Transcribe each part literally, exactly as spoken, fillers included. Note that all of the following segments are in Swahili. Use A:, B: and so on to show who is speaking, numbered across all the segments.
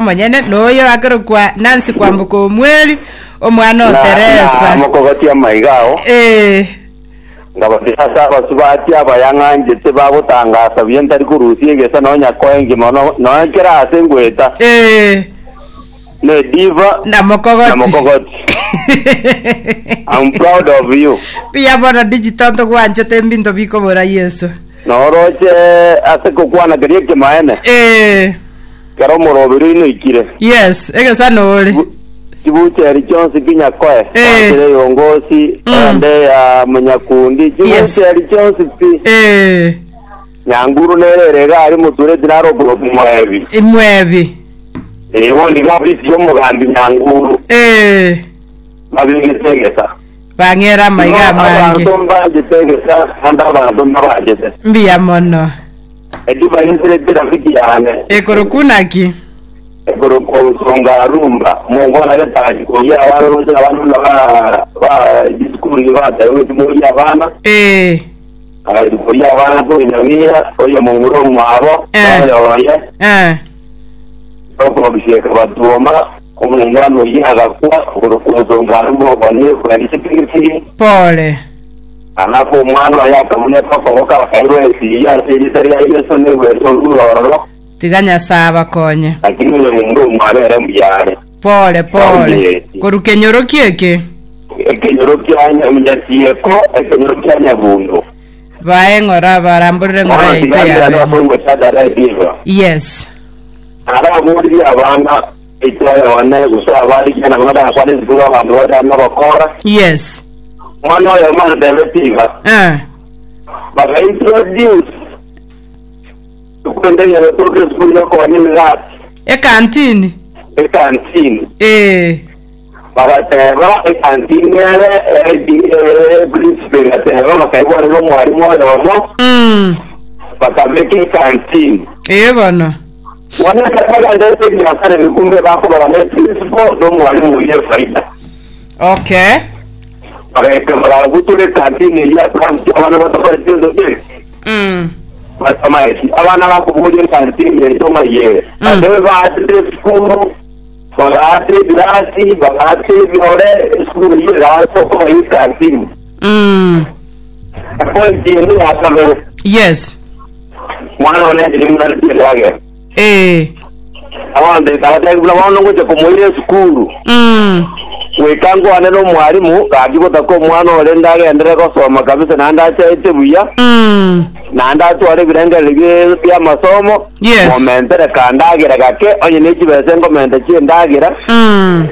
A: monyene noyo akero kwa Nancy Kwambuko mweli omwana Teresa
B: mukogoti amaigao
A: eh
B: ngabasasa basubati abayanganje bagutangasa byentari kurusiye gesa nonya koenge mono no kera asengweta
A: eh
B: ne diva
A: na mukogoti
B: na mukogoti I'm proud of you.
A: Pia bora digital to kwanje tembindo biko bora Yesu.
B: No roche ase kokwana gariye ke maene.
A: Eh.
B: Karo morobiri no ikire.
A: Yes, ege sana ole.
B: Kibuche ari chonsi kinya koe. Ile yongosi ande ya munyakundi. Kibuche ari chonsi pi.
A: Eh.
B: Nyanguru nerere gari muture dinaro bro mwevi.
A: Imwevi.
B: Eh woni gabri yo mugambi nyanguru.
A: Eh.
B: Mabingi tegesa.
A: Bangera maiga mangi.
B: Ndomba tegesa andaba ndomba bajete.
A: Mbia mono.
B: Edi bayinsere dirafiki yane.
A: Ekorokunaki.
B: Ekorokonsonga rumba. Mongona letaji ko ya waro nje abantu ba ba diskuri ba tayo muri abana.
A: Eh.
B: Ala dikuri abana ko nyamira oya mongoro mwabo.
A: Eh. Eh.
B: Ko bisheka batoma kumungano yaga kwa korokonsonga rumba bane kwa disipliniki.
A: Pole.
B: Anapo mwana yakamune papa oka kairo esi ya seri ya yeso ne weso uroro.
A: Tiganya saba konye.
B: Lakini mungu mwabere mbiyare.
A: Pole pole. Korukenyoro kieke.
B: Ekenyoro kyanya mjasiye ko ekenyoro kyanya bundo.
A: Bae ngora barambure ngora ite ya. Yes.
B: Ara muri abana itoya wane gusabari kana ngada kwale zikuwa bantu wada nabakora.
A: Yes.
B: Mwana ya mwana devetiva.
A: Eh.
B: Baka introduce. Tukuendelea na progress kuliko kwa nini rat.
A: E kantini.
B: E kantini.
A: Eh.
B: Baka teba e kantini ele e principal teba baka iwa ro mwalimu wa mo.
A: Mm.
B: Baka meki kantini.
A: Eh bana.
B: Wana kaka ndio ni asare vikumbe bako baka meki principal ndo mwalimu yeye faida.
A: Okay.
B: Baka kama butule kantini ya plan wana watakuwa tizo big.
A: Mm.
B: Batamaisi abana bakubuje kantini yeto maye. Ade baatire skulu bagate bilasi bagate biore skulu ye raso ko yi kantini.
A: Mm.
B: Apo dinu asalo.
A: Yes.
B: Mwana ole ndirimna ndiyage.
A: Eh.
B: Awande kata ngula wana ngoje ko moire skulu.
A: Mm.
B: Wekango anelo mwalimu kagibo ko mwana ole ndage endere ko soma kabisa nanda chaite buya.
A: Mm.
B: Nanda tuare biranga lege ya masomo.
A: Yes.
B: Momentere kandagira gake onye nekibe ngo mente chi ndagira.
A: Mm.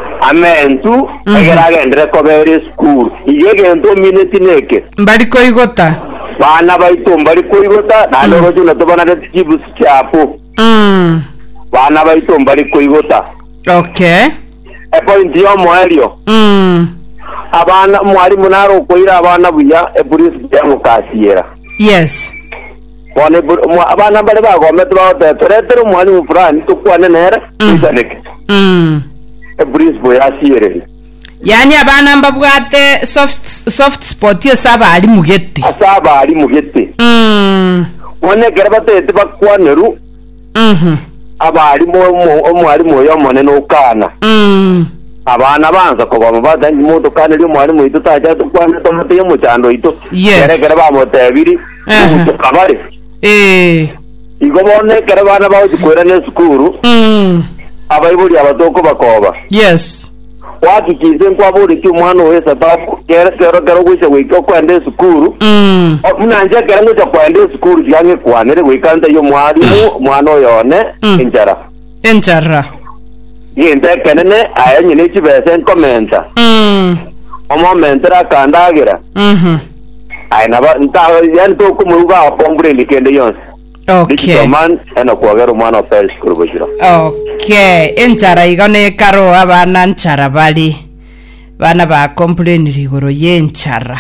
B: Amentu egera gendere ko bere school. Iyege ndo minute neke.
A: Mbali ko igota.
B: Bana baito mbali ko igota nalo rojo na tobana de kibu chapo.
A: Mm.
B: Bana baito mbali ko igota.
A: Okay.
B: E point yo moelio.
A: Mm.
B: Abana mwalimu naro koira abana buya e police ya mukasiera.
A: Yes.
B: Wane abana bale bagome tbaote toretero mwalimu fulani tukwane nere isaneke.
A: Mm.
B: E police boya siere.
A: Yani abana mbabwate soft soft spot yesaba ali mugete.
B: Asaba ali mugete.
A: Mm.
B: Wane gerabate tbakwaneru.
A: Mhm.
B: Abali mo omwalimu yo mone no kana.
A: Mm.
B: Abana banza ko bamubada imoto kana lyo mwalimu ito taja tukwane tomate yo muchando ito.
A: Yes.
B: Gere gere ba motebiri.
A: Uh-huh.
B: Kabare.
A: Eh.
B: Igo bone gere bana ba ukwera ne skuru.
A: Mm.
B: Abayibuli abatoko bakoba.
A: Yes.
B: Waki kize kwa buri ki mwana wese babu kere kero kero gushe wiko kwende skuru.
A: Mm.
B: Munanje kere ngo kwende skuru yange kwanere wikanda yo mwalimu mwana yone injara.
A: Injara.
B: Yende kenene ayenye ne kibese komenta.
A: Mm.
B: Omo mentera kandagira.
A: Mhm.
B: Ai na ba nta yan to ku muga pombre likende yonse.
A: Okay.
B: Man eno kwagero mwana opel skuru bujira.
A: Okay, injara igone karo abana nchara bali. Bana ba complain rigoro yenchara.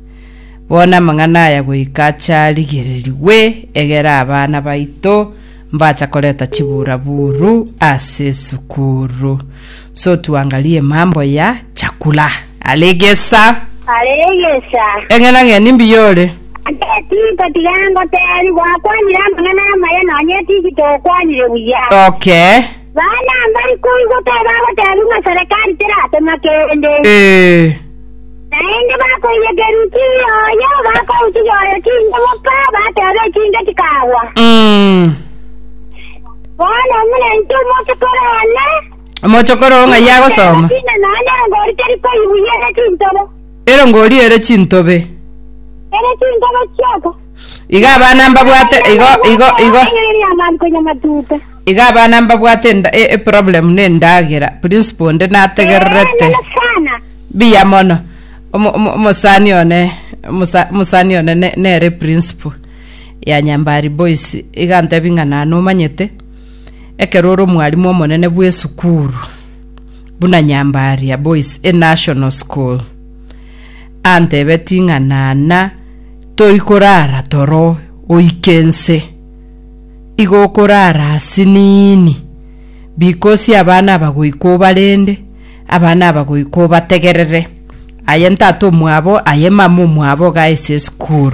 A: Bona mangana ya gwikacha ligereriwe egera abana baito mbacha koleta chibura buru ase sukuru. So tuangalie mambo ya chakula. Alegesa.
C: Alegesa.
A: Engena ngeni mbiyole.
C: Ati katigango teri wa kwanyira mangana maya nanye tiki to kwanyire buya.
A: Okay.
C: Bana skuli guteba guteba serikali tirate makende
A: eh
C: naende bako yegeruti yo bako uti yo kinga wapa batebe kinga tikawa
A: mm
C: bona mune ntu mochokoro ane
A: mochokoro nga yago soma
C: tina nana ngori teri ko yuyere tintobo
A: ero ngori ere chintobe
C: ere tintobo choko
A: iga bana mbabwate igo igo igo iga bana mbabwate nda e, e problem ne ndagira principal nde nategerrete biya mono musani one musani one ne ne principal ya Nyambari Boys iga ntebingana no manyete ekeroro mwalimu monene bwe sukuru buna Nyambari ya Boys e national school ante betingana na toikorara toro oikense igokorara sinini because abana bagoiko balende abana bagoiko bategerere ayenta to mwabo ayemamu mwabo guys school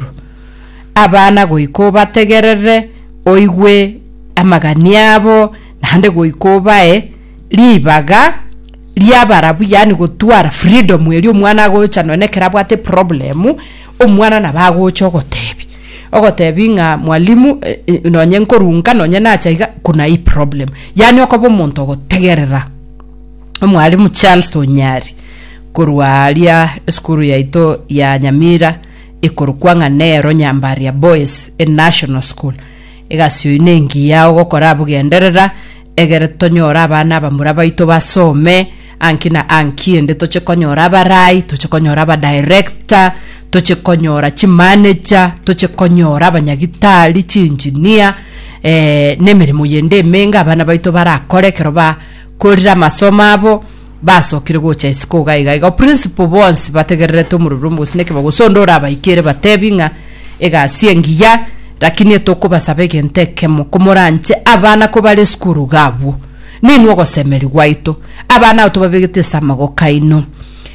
A: abana goiko bategerere oigwe amaganiabo nande goiko bae libaga liabarabu yani gotwara freedom eri omwana gocha nonekera bwate problemu omwana nabagocha ogotebi ogotebi nga mwalimu e, e, nonye nkorunga nonye nachaiga kuna hii problem yani okobo muntu ogotegerera omwalimu Charles Onyari kurwalia skuru yaito ya Nyamira ikorkwanga nero Nyambari ya Boys e national school igasio inengi yao gokora bugenderera egere tonyora abana bamura baito basome ankina anki ende toche konyora barai toche konyora ba director toche konyora chi manager toche konyora abanyagitari chi engineer eh nemirimo yende menga abana baito barakorekero ba korira masomo abo basokire gocha isiko gaiga iga principal bonse bategererete omururumbu sineke bagosondora abaikere batebinga ega siengiya lakini etoko basabeke ntekemo komoranche abana ko bale skuru gabo nini wako semeri waito abana utobabegete samago kaino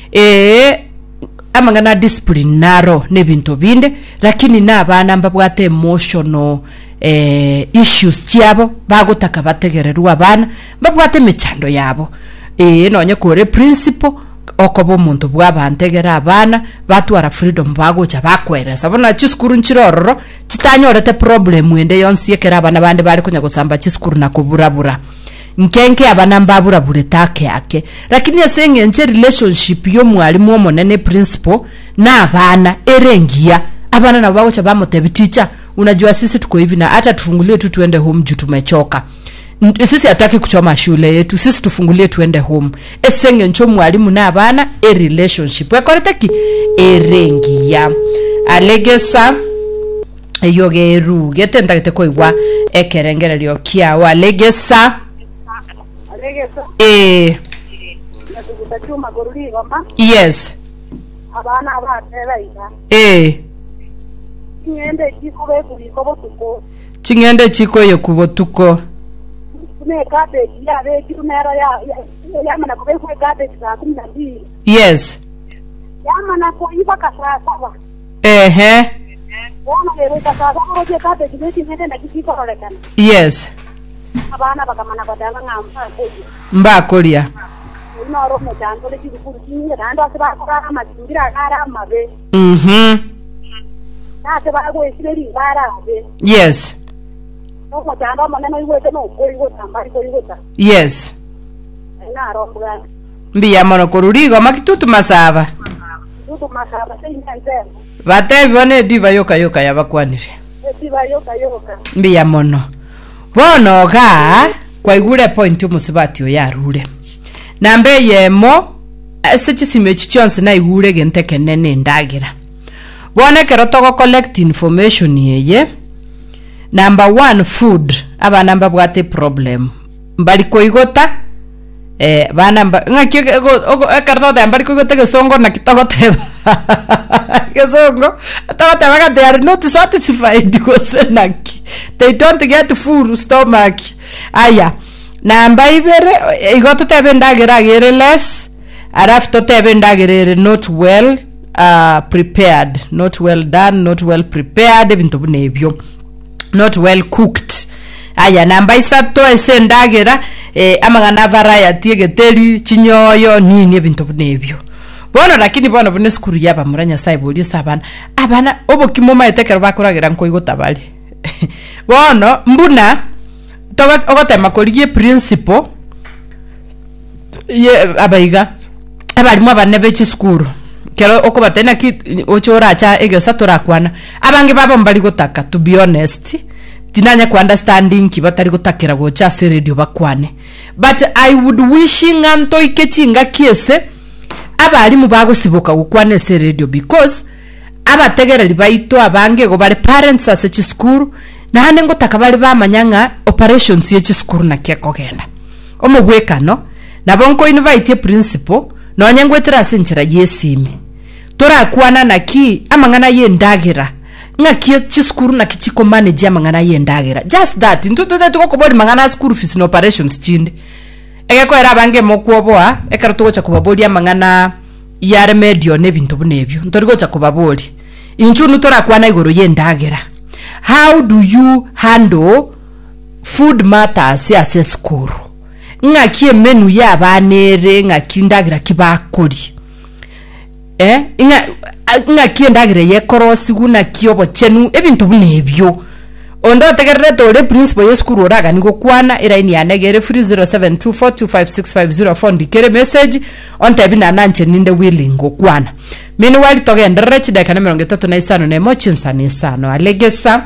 A: eh amangana disciplinaro ne bintu binde lakini na abana mbabwate emotional eh issues tiabo bagotaka bategererwa abana mbabwate mechando yabo eh nonye kore principal okobo muntu bwabantegera abana batwara freedom bagocha bakwera sabona chiskuru nchirororo chitanyorete problem ende yonsi yekera abana bande bali kunya gusamba chiskuru na kuburabura nkenke abana mbabura buretake yake lakini yasenge nche relationship yo mwalimu omonene principal na abana erengia abana na bagocha bamotebi teacher unajua sisi tuko hivi na hata tufungulie tu tuende home juu tumechoka sisi hataki kuchoma shule yetu sisi tufungulie tuende home esenge ncho mwalimu na abana e relationship yakoreteki erengia alegesa eyogeru getenda geteko igwa ekerengerero kia wa alegesa
C: alegesa
A: eh
C: natuma goruri goma
A: yes
C: abana abatera ida
A: eh
C: ngende chikobe kuliko botuko
A: chingende chiko yo kubotuko
C: ne kate ya be kinero ya ya mana ko be ko kate sa kumi na mbili
A: yes
C: ya mana ko iba kasra saba
A: ehe
C: wana be ka sa ko je kate kineti ngende na kiko rolekana
A: yes
C: abana bakamana badanga ngamba
A: mbakolia
C: ino ro mo janto le kikuru kinye rando asaba ko ra mazingira ara mabe
A: mhm
C: na se ba go isiri bara be
A: yes
C: no jando maneno iwete no ko iwota mbali ko iwota
A: yes
C: na rombuga
A: mbiya mono korurigo makitutu masaba
C: tutu masaba seinze
A: batebi bone diva yoka yoka yabakwanire
C: diva yoka yoka
A: mbiya mono bono ga kwa igure point umusibati oyarure nambe yemo esechi simechi chonse na igure genteke nene ndagira bone kero togo collect information yeye. Number one, food. Aba namba bwate problem. Mbali ko igota eh bana ngaki ogo ekarto de mbali ko igota ke songo na kitogo te. Ke songo atawa te baga they are not satisfied because naki. They don't get full stomach. Aya. Namba ibere igota te bendagera gere less. Arafto te bendagere not well uh, prepared, not well done, not well prepared ebintu bunebyo. Not well cooked. Aya namba isato esendagera eh amangana variety geteri chinyoyo nini ebintu nebyo bono lakini bono bune skuru yaba muranya saibuli sabana abana obokimo maetekero bakuragira nko igotabali bono mbuna toga ogotema korigie principle ye abaiga abalimu abanebe chiskuru kero okubatena ki ochora cha egesa torakwana abange babo mbali gotaka to be honest tinanya ku understanding kibatari gotakira gocha se radio bakwane but I would wishing anto ikechinga kiese abalimu bagosiboka gukwane se radio because abategereri baito abange go bari parents ase chiskuru na hane ngotaka bali bamanyanga operations ye chiskuru na kekogenda omugwekano na bonko invite principal no nyangwetera senchera yesimi torakwana naki amangana yendagira ngaki chiskuru na kichiko manager amangana yendagira just that ntuto tatuko kubodi mangana school fees no operations chinde egeko era bange mokwoboa ekaruto cha kubabodi amangana yare medio nebintu bunebyo ntorigo cha kubabodi inchunu torakwana igoro yendagira. How do you handle food matters ya se school ngaki menu ya banere ngaki ndagira kibakori eh inga ngaki ndagira ye korosi guna kiyobo chenu ebintu bunebyo ondo tegerere tole principal ye school oraga niko kwana iraini ya negere free zero seven two four two five six five zero four ndikere message on tabina nanche ninde willing go kwana mini wali togenda rechi daka na mirongo itatu na isano ne mochinsa ni isano alegesa.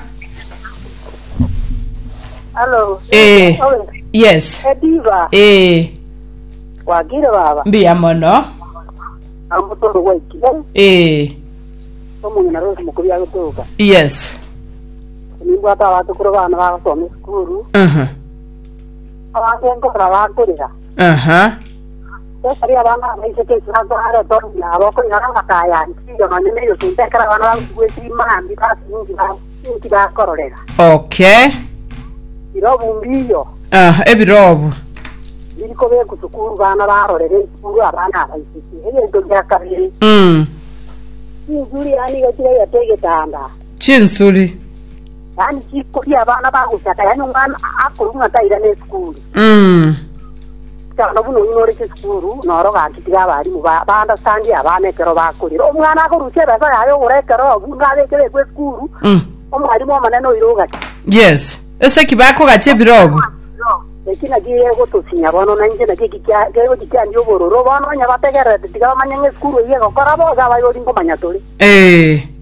D: Hello.
A: Eh. Yes.
D: Ediva.
A: Eh.
D: Wagire baba.
A: Mbia mono.
D: Amutoro waikile.
A: Eh.
D: Somo na roho mukubya gutuka.
A: Yes.
D: Nimba ta watu kuro bana ba some skuru.
A: Mhm.
D: Abantu ngora bakurira.
A: Aha.
D: Sasa ria bana baise ke sanga ara tor na bako ngara makaya ntiyo na nene yo tintekara bana bagweti mambi kasi nyingi ba nyingi ba kororera.
A: Okay.
D: Irobu mbiyo.
A: Ah, ebirobu.
D: Iriko be kutukuru bana barorere skuru abana baisiki. Eye ndo yakabiri.
A: Mm.
D: Inzuri yani gatire yatege tanda.
A: Chinsuri.
D: Yani chikuri abana bagushaka yani umwana akurunga taira ne skuru.
A: Mm.
D: Kana buno inore ke skuru noro gakitiga bari mu ba understand abana kero bakurira. Umwana akoruche basa yayo urekero bunale kere kwe skuru.
A: Mm.
D: Omwalimu amaneno iroga.
A: Yes. Ese kibako gache birobu.
D: Ekina giye gotusinya bono nanje na kiki kya kero kya ndio bororo bono nya bategera tiga manyenge skuru ye gokora bo ga bayo ringo manyatori.
A: Eh.
D: Eh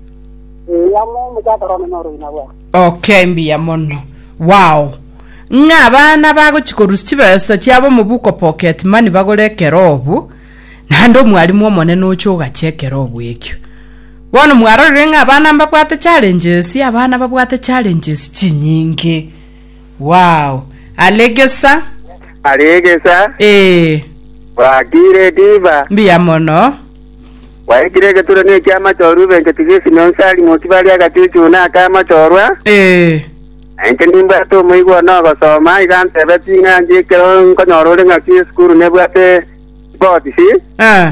D: yamo mukatoro menoro inawa.
A: Okay mbia mono. Wow. Nga bana bago chikorusi chibesa cyabo mu buko pocket money bagore kerobu nando mwalimu omone no cyo gache kerobu ekyo. Bono mwarore nga abana mbabwate challenges ya abana babwate challenges chinyinge. Wow. Alegesa?
B: Alegesa?
A: Eh.
B: Wagire diva.
A: Mbia mono.
B: Waigire gatura ne chama choru benge tigisi nonsali motibali agatichu na kama chorwa.
A: Eh.
B: Ente nimba to muigwa no gosoma igante betinga njikero nkonyorore ngaki skuru nebwate bodi si?
A: Ah.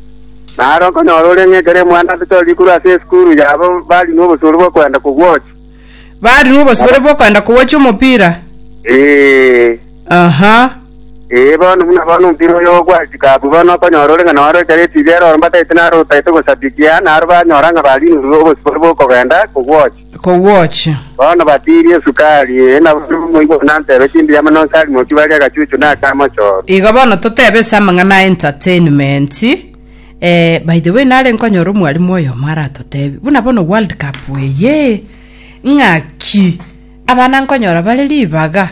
B: Naro konyorore ngekere mwana tutoli kura se skuru yabo bali no busuru bwo kwenda ku watch.
A: Bali no busuru bwo kwenda ku watch umupira.
B: Eh.
A: Aha.
B: Eh bono muna bono mpiro yo kwa chikabu bono konyorore ngana waro kare tibero mbata itina ro taito ko sabikia naro ba nyoranga bali no busuru bwo kwenda ku watch.
A: Ku watch.
B: Bono batiri sukari na muigo nante bekindi yama no sali motibali agachuchu na kama choro.
A: Igo bono totebe samangana entertainment. Eh, by the way nale nkonyoro mwalimu oyo mara totebe buna bono World Cup weye ngaki abana nkonyora bali libaga.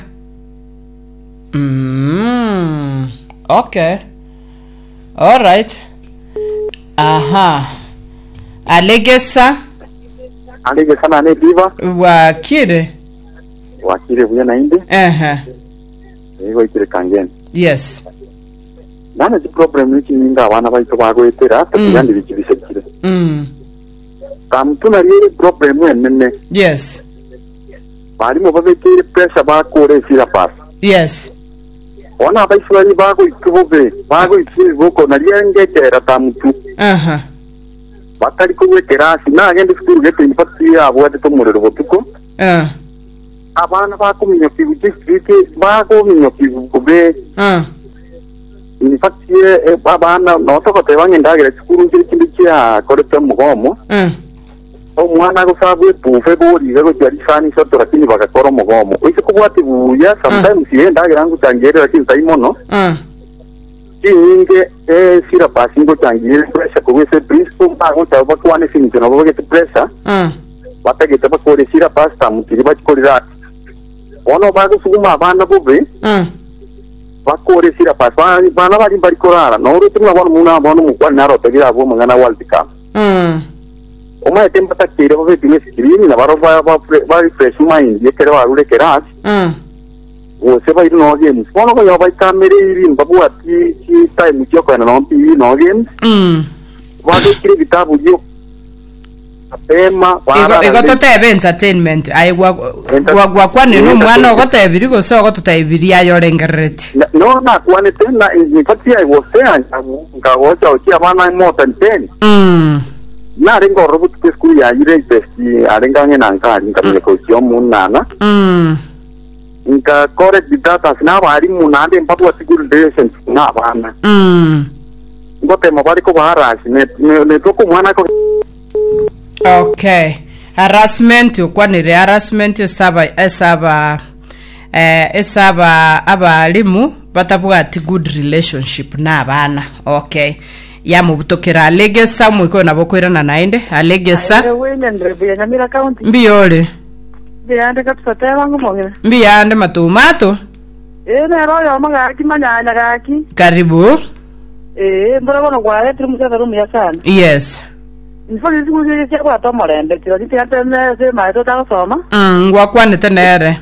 A: Mm. Okay. All right. Aha. Alegesa.
B: Alegesa na ne diva.
A: Wakire.
B: Wakire buya na inde.
A: Aha.
B: Ego ikire kangen.
A: Yes.
B: Nana di problem ni kinga wana baito bago etera tukandi bikibisekire.
A: Mm.
B: Kamtuna ri problem wenene.
A: Yes.
B: Bali mo babekire pressure ba kore sira pas.
A: Yes.
B: Ona baiswani bago ikubobe bago ikiboko na lienge tera tamtu.
A: Aha.
B: Bakari ko wetera sina agende skuru gete impatti abo ate to murero botuko.
A: Ah.
B: abana bakumenya kibu district bakumenya kibu kube
A: mm
B: in fact ye abana no to kote bangendagira sikuru kiri kindi kya korete mugomo
A: mm
B: omwana go sabwe pufe bori go cyari fani soto lakini bagakora mugomo ise kubwati buya sometimes ye ndagira ngo tangere lakini taimono
A: mm
B: inge eh sira pasingo tangere pressure ko wese principal bago taba kwane sinto no boge pressure
A: mm
B: batagete bakore sira pasta mutiri bakikorera ono bago suguma abana bobe
A: mm
B: bakore sira pasta bana bari bari korara no rutu mwana muna mwana mukwana naro tagira abo mangana world cup
A: mm
B: oma tempa takire bobe tine screen na baro ba ba refresh mind yekere warure keras
A: mm
B: o se vai no games ono ko yo vai kamere iri mbabu ati ki time kyo kana no pi no games
A: mm
B: wado kire vitabu yo apema
A: Igo igo totebe entertainment ai gwa gwa gwa kwane no mwana ogotebe rigo so ogotebe ya yorengereti
B: no na kwane tena in fact I was there ngawocha okia bana more than ten
A: mm
B: na ringo robot ke school ya ire testi arenga ngena nkari nkamye ko sio munana
A: mm
B: nka correct data na bari munande mpapu school relations na bana
A: mm
B: ngote mabari ko baharashi ne ne toko mwana ko
A: okay harassment ukwanire harassment esaba esaba eh esaba abalimu batabwati good relationship na bana okay ya mubutokera alegesa mwiko nabokwirana nainde alegesa
D: wene ndrebe Nyamira county
A: mbiyole
D: byande kapsate wangu mongera
A: mbiyande matumato
D: ene royo magaki manyanya gaki
A: karibu
D: eh mbona bono gware tiri musata rumu ya sana
A: yes
D: nfoli zikuzi zya kwa tomorende tiro tiyatene se maito tasoma
A: mm ngwakwane tenere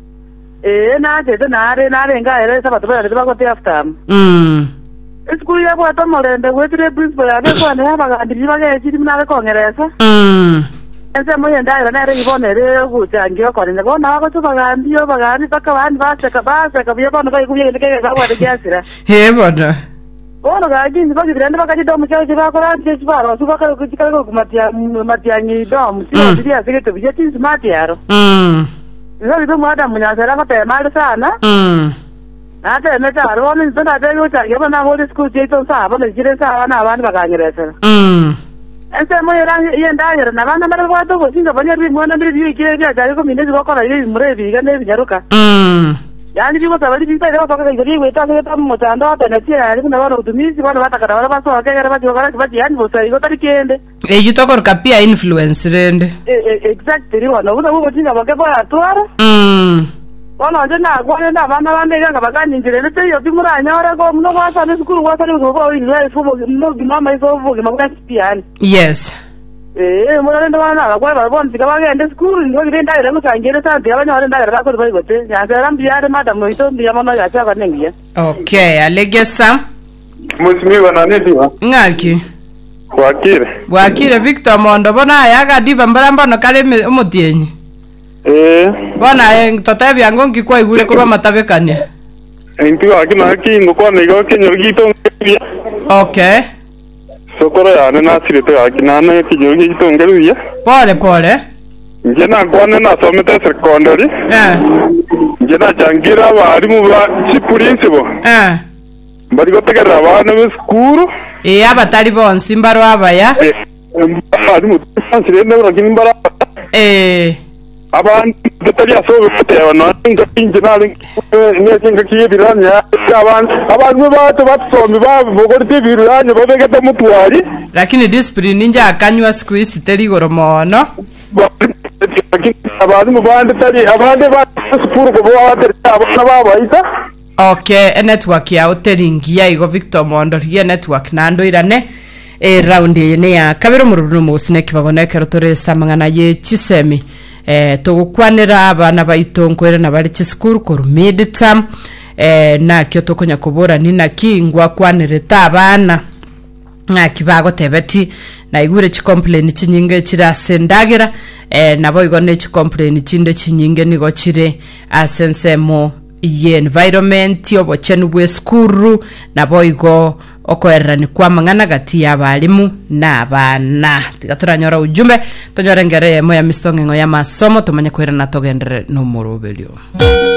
D: eh na tete nare nare ngaere sabato bale bakote after
A: mm
D: School ya kwa tomorende wetire principal ya kwa ne abagandiri bage chiri mnale kongereza
A: mm
D: ese moye ndaira nare ibonere gucangio kwa ne bona bako tubagandio bagandi paka bandi baseka baseka byo bona bayi kuye ndeke ka kwa de
A: he bona
D: bona gaji ndi bagi birende bakaji domu cyo kibakora ndi kibaro subaka kujikala kumatia matia ni domu sio ndi ya sike tubije tin smart yaro
A: mm
D: ndio ndo mwada munyazera ko temali sana
A: mm
D: ate ne taro ni ndo ate yo change bana ho school jeito sa bana jire sa na abandi baganyereza
A: mm
D: ese moye rangi yenda yera na bana bana bato ko singa banya bi mwana ndi bi kire bya jari ko minezi bakora yi mure bi ga ne binyaruka
A: mm
D: yani bibo sabali bi tare baka ngiri weta se ta mutando ate ne tia ari na bana utumizi bana batakara bana baso akagera bati bakara bati yani bosa igo tari kende
A: e yutoko kapia influence rende
D: exactly wana una ubo tinga bakaba atwara
A: mm
D: Bona nje na kwa nda bana bande nga bagani njire ne teyo bimuranya ora ko mno kwasa ne sukuru kwasa ne ko ni life fubo no mama iso fubo mabuka spiani
A: yes
D: eh mura ndo bana kwa ba bon tika bagende sukuru ndo ngire ndaira ngo tangere santi abanya ndaira ko ba gote ya sera mbiare madam no ito mbiya mama ya cha banengia
A: okay alegesa
B: musimi bana ne diwa
A: ngaki
B: wakire
A: wakire Victor Mondo bona yaga diva mbaramba no kale umutienyi
B: eh
A: bona en totabi ango ngikwa igure kurwa matabekania
B: enti akina kingo kwa nego kenyo gito
A: okay
B: sokoro ya na sirete akina na kinyo gito ngeruya
A: pole pole
B: nje na kwana na somete secondary
A: eh
B: nje na changira bari mu ba principal
A: eh
B: bari gotegera abana be skuru
A: e abatali bonsi mbaro abaya
B: bari mu sansire ndabura kimbara
A: eh
B: abantu batari asobe kutewa no inje nali ne kinga kiyibiranya abantu abantu bato batsombi babogorite biranya babegeta mutwari
A: lakini discipline nja akanywa squeeze terigoro mono
B: abantu mubande tari abande ba sipuru ko bawate abana babaita
A: okay network ya oteringi ya igo Victor Mondo rie network nando irane e round ne ya kabiro mururu mu snake babonekero tore samangana ye chisemi eh tugukwanira abana baitonkwere na bari chiskuru ko mid term eh na kyo tokonya kubura ni na kingwa kwanire tabana na kibago tebeti na igure chi complain chinyinge chirasendagira eh nabo igone chi complain chinde chinyinge nigo chire asensemo ye environment yobo chenu bwe skuru nabo igo okoerani kwa mangana gati ya balimu na abana tigaturanyora ujumbe tonyora ngere moya mistongengo ya masomo tumanye kwera na togendere no morobelio.